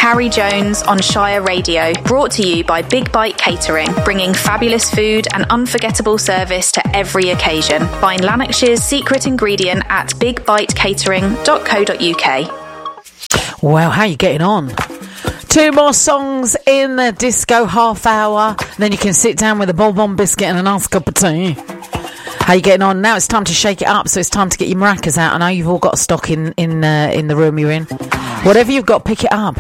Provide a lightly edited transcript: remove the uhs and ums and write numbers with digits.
Harry Jones on Shire Radio, brought to you by Big Bite Catering, bringing fabulous food and unforgettable service to every occasion. Find Lanarkshire's secret ingredient at bigbitecatering.co.uk. Well, how are you getting on? 2 more songs in the disco half hour, then you can sit down with a bonbon biscuit and a nice cup of tea. How you getting on? Now it's time to shake it up, so it's time to get your maracas out. I know you've all got stock in the room you're in. Whatever you've got, pick it up.